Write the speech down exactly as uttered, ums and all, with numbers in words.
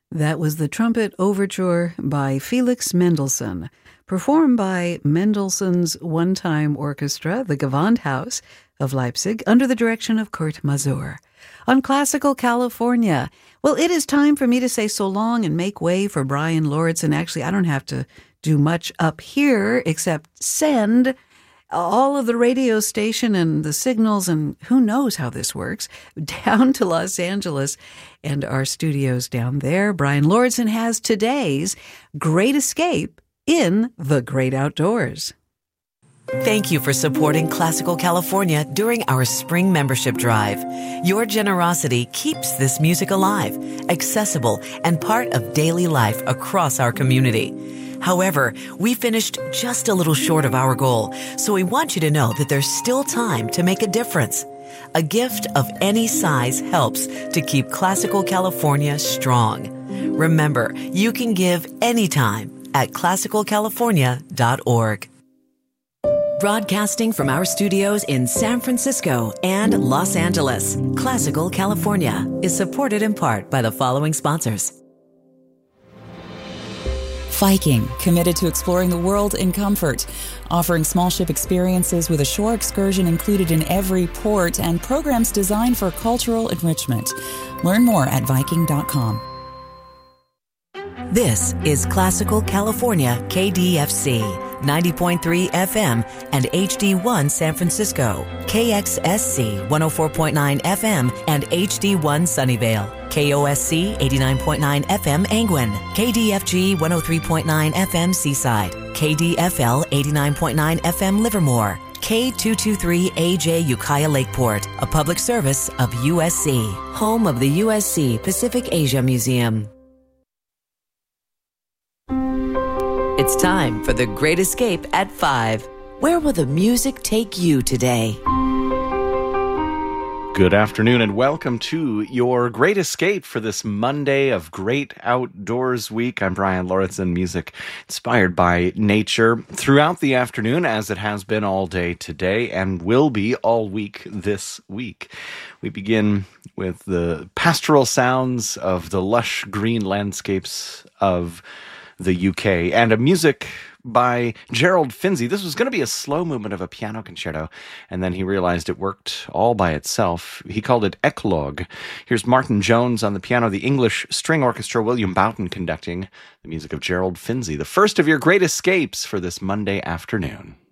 That was the Trumpet Overture by Felix Mendelssohn, performed by Mendelssohn's one-time orchestra, the Gewandhaus of Leipzig, under the direction of Kurt Masur. On Classical California, well, it is time for me to say so long and make way for Brian Lauritsen. Actually, I don't have to do much up here except send all of the radio station and the signals, and who knows how this works, down to Los Angeles and our studios down there. Brian Lauritsen has today's Great Escape in the Great Outdoors. Thank you for supporting Classical California during our spring membership drive. Your generosity keeps this music alive, accessible, and part of daily life across our community. However, we finished just a little short of our goal, so we want you to know that there's still time to make a difference. A gift of any size helps to keep Classical California strong. Remember, you can give anytime at classical california dot org. Broadcasting from our studios in San Francisco and Los Angeles, Classical California is supported in part by the following sponsors. Viking, committed to exploring the world in comfort, offering small ship experiences with a shore excursion included in every port and programs designed for cultural enrichment. Learn more at viking dot com. This is Classical California K D F C, ninety point three F M and H D one San Francisco, K X S C one oh four point nine F M and H D one Sunnyvale, K O S C eighty-nine point nine F M Angwin, K D F G one oh three point nine F M Seaside, K D F L eighty-nine point nine F M Livermore, K two twenty-three A J Ukiah Lakeport, a public service of U S C, home of the U S C Pacific Asia Museum. It's time for the Great Escape at five. Where will the music take you today? Good afternoon and welcome to your Great Escape for this Monday of Great Outdoors Week. I'm Brian Lauritsen, music inspired by nature throughout the afternoon, as it has been all day today and will be all week this week. We begin with the pastoral sounds of the lush green landscapes of the U K, and a music by Gerald Finzi. This was going to be a slow movement of a piano concerto, and then he realized it worked all by itself. He called it Eclogue. Here's Martin Jones on the piano, the English String Orchestra, William Boughton conducting the music of Gerald Finzi, the first of your great escapes for this Monday afternoon.